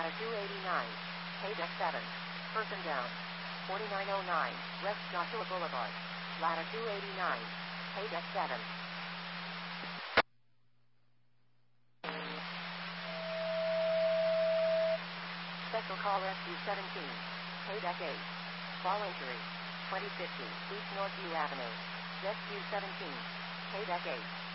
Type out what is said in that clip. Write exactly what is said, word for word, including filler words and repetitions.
Ladder two eighty-nine. Paydeck seven. Person down. forty-nine oh nine. West Joshua Boulevard. Ladder two eighty-nine. Paydeck seven. Special call Rescue seventeen. Paydeck eight. Fall injury. twenty fifty East Northview Avenue. Rescue seventeen. Paydeck eight.